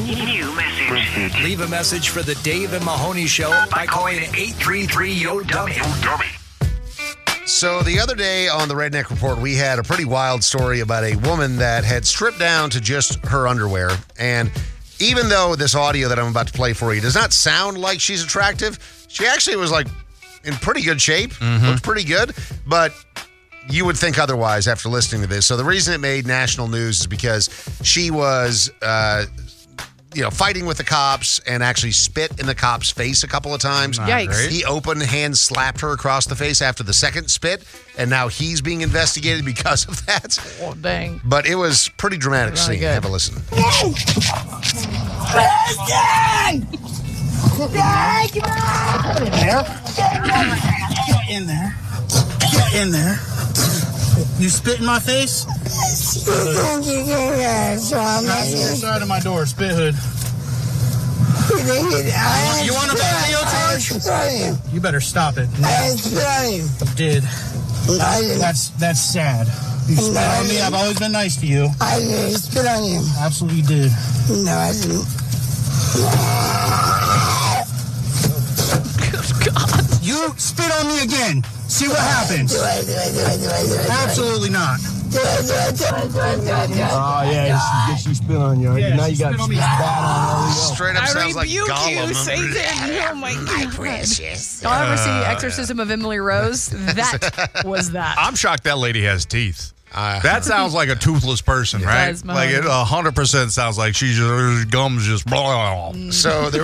New message. Leave a message for the Dave and Mahoney Show by calling 833-YO-DUMMY. So the other day on the Redneck Report, we had a pretty wild story about a woman that had stripped down to just her underwear. And even though this audio that I'm about to play for you does not sound like she's attractive, she actually was like in pretty good shape, looked pretty good, but you would think otherwise after listening to this. So the reason it made national news is because she was, fighting with the cops and actually spit in the cop's face a couple of times. Yikes. He open hand slapped her across the face after the second spit, and now he's being investigated because of that. Oh, dang. But it was pretty dramatic Really scene. good. Have a listen. Get in there. Get in there. You spit in my face? That's the other side of my door, spit hood. You want a video charge? You better stop it. You did. That's sad. You spit on me. I've always been nice to you. I didn't spit on you. Absolutely did. No, I didn't. Good God. You spit on me again. See what happens. Do I. Absolutely not. Oh, yeah, she spit on you. Yeah, now she you got spit on me. spat on her. Straight up I sounds like rebuke Gollum. you, Satan. Oh, my God. Precious. Y'all ever see Exorcism of Emily Rose? That was that. I'm shocked that lady has teeth. That sounds like a toothless person, right? does, Like it Mahoney. 100% sounds like her gums just. So there